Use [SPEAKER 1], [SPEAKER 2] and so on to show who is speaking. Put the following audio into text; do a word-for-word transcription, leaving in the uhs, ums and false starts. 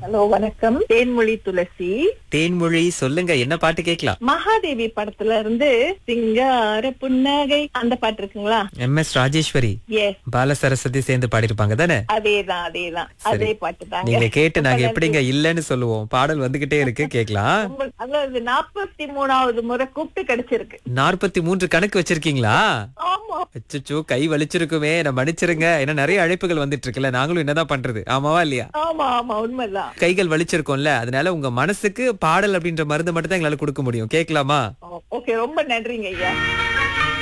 [SPEAKER 1] Hello வணக்கம். தேன்மொழி துளசி.
[SPEAKER 2] தேன்மொழி சொல்லுங்க, என்ன பாட்டு கேட்கலாம்?
[SPEAKER 1] மகாதேவி படத்துல இருந்து சிங்கார புன்னகை அந்த பாட்டு இருக்குங்களா?
[SPEAKER 2] எம் எஸ் ராஜேஸ்வரி,
[SPEAKER 1] எஸ்,
[SPEAKER 2] பால சரஸ்வதி சேர்ந்து பாடிருப்பாங்க தானே?
[SPEAKER 1] அதேதான் அதேதான்
[SPEAKER 2] சரி.
[SPEAKER 1] அதே பாட்டு தாங்க.
[SPEAKER 2] நீங்க கேட்டு நாங்க
[SPEAKER 1] ரொம்ப
[SPEAKER 2] எப்படிங்க
[SPEAKER 1] நன்றி.
[SPEAKER 2] இல்லன்னு சொல்லுவோம். பாடல் வந்துகிட்டே இருக்கு, கேட்கலாம்.
[SPEAKER 1] ரொம்ப- அதாவது நாற்பத்தி மூணாவது முறை கூப்பிட்டு கிடைச்சிருக்கு.
[SPEAKER 2] நாற்பத்தி மூன்று கணக்கு வச்சிருக்கீங்களா?
[SPEAKER 1] ஆமா
[SPEAKER 2] அச்சச்சோ, கை வலிச்சிருக்குமே, நான் மன்னிச்சிருங்க. ஏன்னா நிறைய அழைப்புகள் வந்துட்டு இருக்குல்ல, நாங்களும் என்னதான் பண்றது, ஆமாவா இல்லையா?
[SPEAKER 1] ஆமா ஆமா உண்மைதான்.
[SPEAKER 2] கைகள் வலிச்சிருக்கோம்ல, அதனால உங்க மனசுக்கு பாடல் அப்படின்ற மருந்து மட்டும் தான் எங்களால கொடுக்க முடியும். கேட்கலாமா?
[SPEAKER 1] ஓகே, ரொம்ப நன்றிங்க ஐயா.